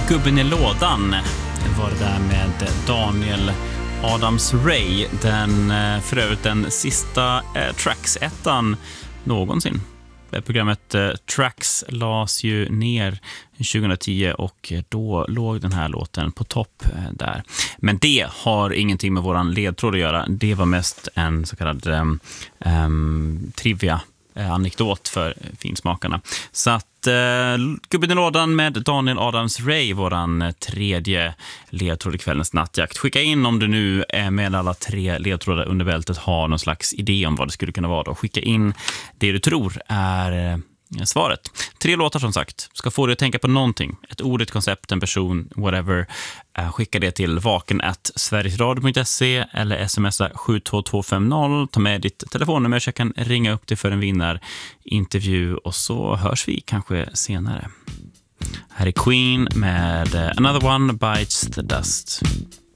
Gubben i lådan var det där med Daniel Adams-Ray. För övrigt den sista Tracks-ettan någonsin. Programmet Tracks lades ju ner 2010 och då låg den här låten på topp där. Men det har ingenting med våran ledtråd att göra. Det var mest en så kallad trivia anekdot för finsmakarna. Så att Gubben i lådan med Daniel Adams-Ray, våran tredje ledtråd i kvällens nattjakt. Skicka in om du nu är med alla tre ledtrådar under bältet, har någon slags idé om vad det skulle kunna vara då. Skicka in det du tror är svaret. 3 låtar som sagt. Ska få dig att tänka på någonting. Ett ord, ett koncept, en person, whatever. Skicka det till vaken@sverigesradio.se eller smsa 72250. Ta med ditt telefonnummer så jag kan ringa upp dig för en vinnarintervju och så hörs vi kanske senare. Här är Queen med Another One Bites the Dust.